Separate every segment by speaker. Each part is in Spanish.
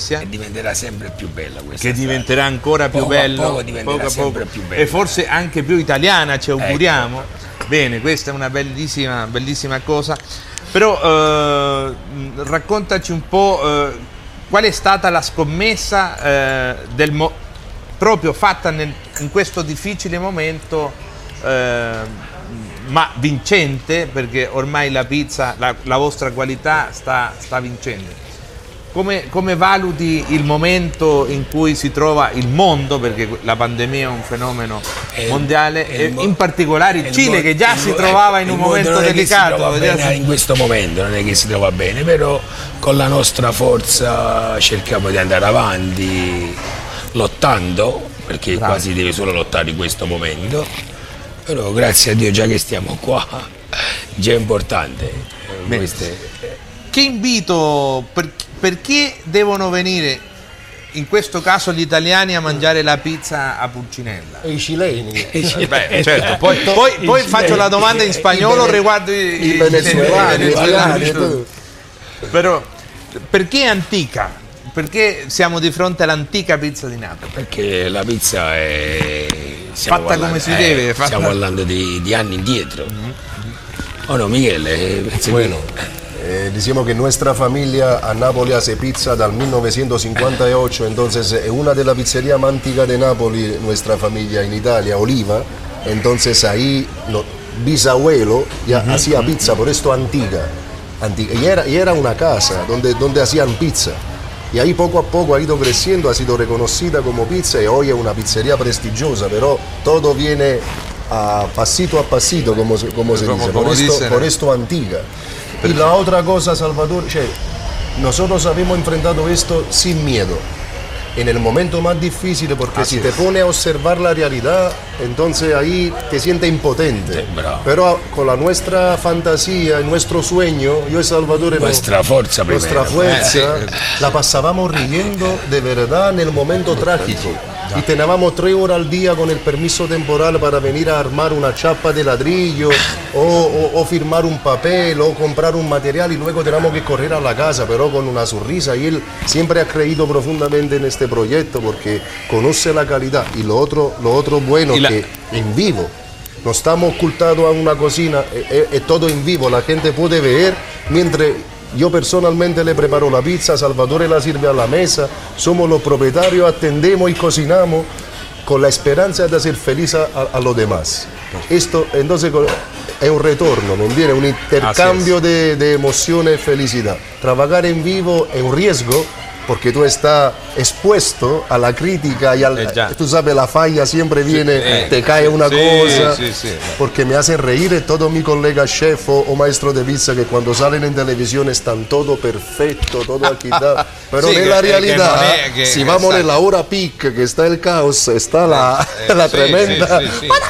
Speaker 1: Venezia.
Speaker 2: E diventerà sempre più bella questa
Speaker 1: Che diventerà ancora più bello.
Speaker 2: Poco diventerà sempre più bella.
Speaker 1: E forse anche più italiana, ci auguriamo. Bene, questa è una bellissima, bellissima cosa. Però raccontaci un po' qual è stata la scommessa proprio fatta in questo difficile momento, ma vincente, perché ormai la pizza, la vostra qualità sta vincendo. Come valuti il momento in cui si trova il mondo, perché la pandemia è un fenomeno mondiale, e in particolare il Cile, che già si trovava in un momento delicato.
Speaker 2: In questo momento non è che si trova bene, però con la nostra forza cerchiamo di andare avanti, lottando, perché qua si deve solo lottare in questo momento, però grazie a Dio già che stiamo qua, già è importante.
Speaker 1: Che invito, perché devono venire in questo caso gli italiani a mangiare la pizza a Pulcinella?
Speaker 3: E i cileni.
Speaker 1: Beh, certo. Poi faccio la domanda in spagnolo riguardo i venezuelani. Però perché antica? Perché siamo di fronte all'antica pizza di Napoli?
Speaker 2: Perché la pizza è
Speaker 1: fatta come si deve.
Speaker 2: Stiamo parlando di anni indietro. Oh no, Michele.
Speaker 3: Bueno, decimos que nuestra familia a Nápoles hace pizza del 1958, entonces es una de las pizzerías más antiguas de Nápoles, nuestra familia en Italia, Oliva. Entonces ahí bisabuelo ya hacía pizza, por esto antigua. Y era una casa donde hacían pizza. Y ahí poco a poco ha ido creciendo, ha sido reconocida como pizza y hoy es una pizzería prestigiosa, pero todo viene a pasito, como se dice, por esto antigua. Y la otra cosa, Salvador, nosotros habíamos enfrentado esto sin miedo, en el momento más difícil, porque si te pones a observar la realidad, entonces ahí te sientes impotente. Pero con nuestra fantasía, nuestro sueño, yo y Salvador,
Speaker 2: nuestra fuerza,
Speaker 3: la pasábamos riendo de verdad en el momento trágico. Y teníamos 3 horas al día con el permiso temporal para venir a armar una chapa de ladrillo o firmar un papel o comprar un material y luego teníamos que correr a la casa, pero con una sonrisa. Y él siempre ha creído profundamente en este proyecto porque conoce la calidad y lo otro bueno que en vivo. No estamos ocultados a una cocina, es todo en vivo, la gente puede ver mientras... Yo personalmente le preparo la pizza, Salvatore la sirve a la mesa, somos los propietarios, atendemos y cocinamos con la esperanza de hacer feliz a los demás. Esto entonces es un retorno, ¿me entiendes? Un intercambio de emociones y felicidad. Trabajar en vivo es un riesgo porque tú estás expuesto a la crítica y tú sabes, la falla siempre viene, te cae una cosa, porque me hacen reír todos mis colegas chef o maestros de pizza que cuando salen en televisión están todo perfecto, todo equitado, pero en la realidad, si vamos en la hora peak, que está el caos, está la tremenda...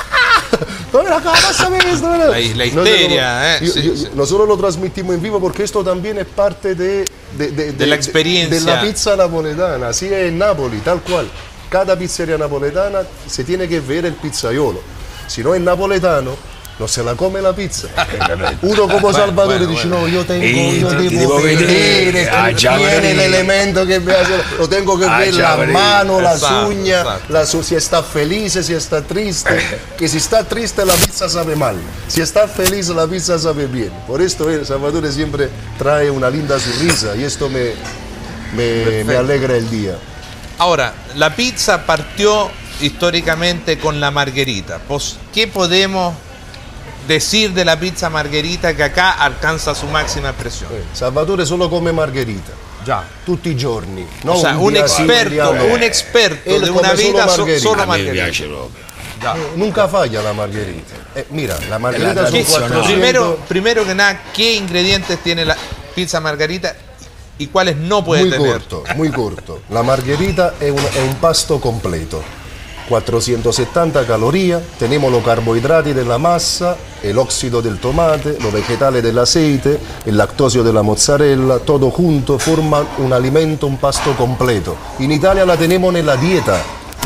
Speaker 1: La histeria,
Speaker 3: nosotros lo transmitimos en vivo porque esto también es parte de la experiencia de la pizza napoletana. Así es en Nápoles, tal cual. Cada pizzería napoletana se tiene que ver el pizzaiolo. Si no es napoletano, no se la come la pizza. Uno como Salvatore dice, no, yo devo vedere, tiene el elemento que me hace, lo tengo que ver la mano, las uñas, si está feliz, si está triste, que si está triste la pizza sabe mal, si está feliz la pizza sabe bien. Por esto Salvatore siempre trae una linda sonrisa y esto me alegra el día.
Speaker 1: Ahora, la pizza partió históricamente con la margherita. ¿Qué podemos decir de la pizza margherita que acá alcanza su máxima expresión?
Speaker 3: Salvatore solo come margherita, tutti i giorni.
Speaker 1: No, o sea, un experto de una vida solo margherita.
Speaker 3: Nunca falla la margherita. Mira, la margherita son 400...
Speaker 1: Primero que nada, ¿qué ingredientes tiene la pizza margherita y cuáles no puede tener?
Speaker 3: Muy corto. La margherita es un pasto completo. 470 calorías, tenemos los carbohidratos de la masa, el óxido del tomate, los vegetales del aceite, el lactosio de la mozzarella, todo junto forman un alimento, un pasto completo. En Italia la tenemos en la dieta,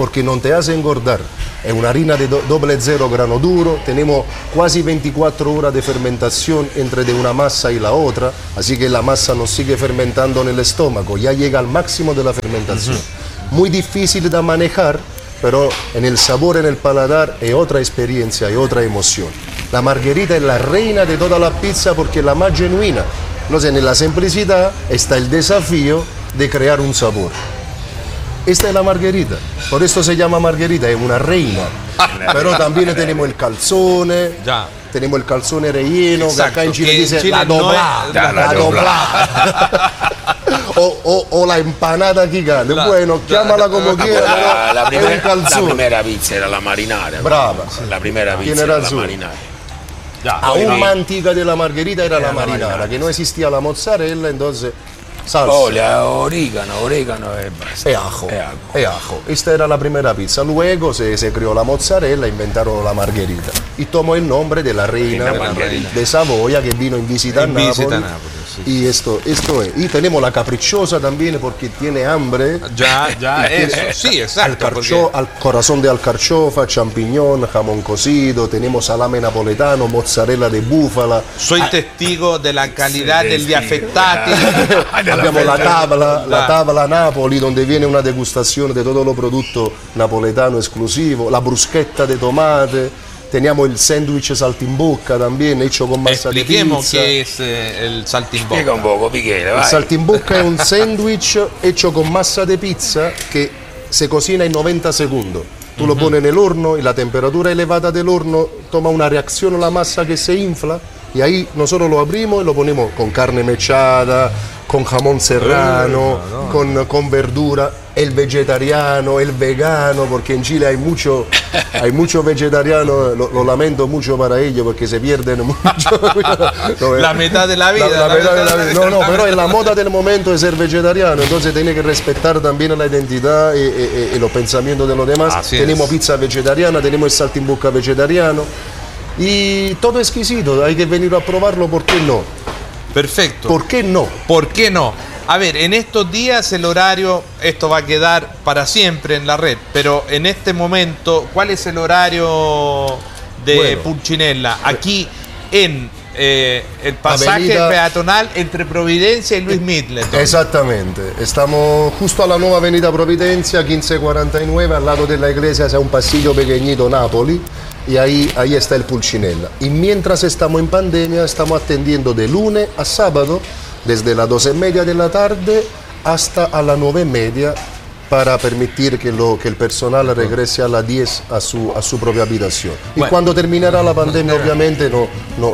Speaker 3: porque no te hace engordar. Es una harina de doble cero grano duro, tenemos casi 24 horas de fermentación entre de una masa y la otra, así que la masa nos sigue fermentando en el estómago, ya llega al máximo de la fermentación. Muy difícil de manejar, pero en el sabor, en el paladar, es otra experiencia, es otra emoción. La margherita es la reina de toda la pizza porque es la más genuina. Entonces, en la simplicidad está el desafío de crear un sabor. Esta es la margherita, por esto se llama margherita, es una reina. Pero también tenemos el calzone, tenemos el calzone relleno, que acá en Chile dice la doblada, la doblada. O la empanada gigante, bueno, chiamala como quieras,
Speaker 2: la
Speaker 3: pero es un calzone.
Speaker 2: La primera pizza era la marinara.
Speaker 3: Brava.
Speaker 2: La primera pizza
Speaker 3: Tiene
Speaker 2: era la
Speaker 3: razón.
Speaker 2: marinara.
Speaker 3: Aún más antigua de la margherita era la marinara, que no existía la mozzarella, entonces salsa.
Speaker 2: Orégano y basta.
Speaker 3: E ajo, e ajo. Esta era la primera pizza. Luego se creó la mozzarella, inventaron la margherita. Y tomó el nombre de la reina de Saboya que vino en visita a Nápoles. Y esto es. Y tenemos la caprichosa también porque tiene hambre.
Speaker 1: Eso, sí, exacto.
Speaker 3: Al corazón de alcarchofa, champiñón, jamón cocido, tenemos salame napoletano, mozzarella de búfala.
Speaker 1: Soy testigo de la calidad degli affettati.
Speaker 3: Abbiamo la tavola Napoli, donde viene una degustación de todos los productos napoletanos exclusivos, la bruschetta de tomate, tenemos el sándwich saltimbocca también, hecho con masa de pizza.
Speaker 1: Expliquemos qué es el saltimbocca.
Speaker 2: Spiega un poco, Michele, vai.
Speaker 3: El saltimbocca es un sándwich hecho con masa de pizza que se cocina en 90 segundos. Tú lo pones en el horno y la temperatura elevada del horno toma una reacción a la masa que se infla y ahí nosotros lo abrimos y lo ponemos con carne mechada, con jamón serrano, con verdura, el vegetariano, el vegano, porque en Chile hay mucho vegetariano, lo lamento mucho para ellos porque se pierden mucho.
Speaker 1: La mitad de la vida.
Speaker 3: La mitad de la vida. No, pero es la moda del momento es ser vegetariano, entonces tiene que respetar también la identidad y los pensamientos de los demás.
Speaker 1: Así
Speaker 3: tenemos
Speaker 1: es.
Speaker 3: pizza vegetariana, tenemos el saltimbocca vegetariano y todo exquisito, hay que venir a probarlo, ¿por qué no?
Speaker 1: Perfecto.
Speaker 3: ¿Por qué no?
Speaker 1: ¿Por qué no? A ver, en estos días el horario, esto va a quedar para siempre en la red, pero en este momento, ¿cuál es el horario de Pulcinella? Aquí en el pasaje peatonal entre Providencia y Luis Middleton.
Speaker 3: Exactamente, estamos justo a la nueva avenida Providencia, 1549, al lado de la iglesia hay un pasillo pequeñito Napoli y ahí está el Pulcinella. Y mientras estamos en pandemia, estamos atendiendo de lunes a sábado, desde las 12:30 de la tarde hasta a las 9:30 para permitir que el personal regrese a las 10 a su propia habitación. Y cuando terminará la pandemia, obviamente, no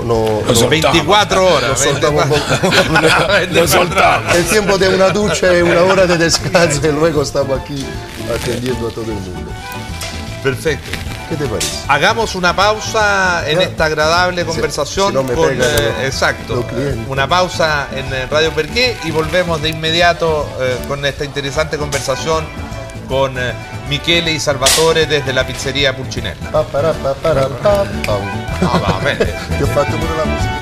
Speaker 1: 24 horas.
Speaker 3: Nos soltamos un poco. El tiempo de una ducha y una hora de descanso y luego estamos aquí atendiendo a todo el mundo.
Speaker 1: Perfecto.
Speaker 3: ¿Qué te parece?
Speaker 1: Hagamos una pausa en esta agradable conversación
Speaker 3: exacto.
Speaker 1: Una pausa en Radio Perché y volvemos de inmediato con esta interesante conversación con Michele y Salvatore desde la pizzeria Pulcinella.
Speaker 3: Io ho fatto pure la musica.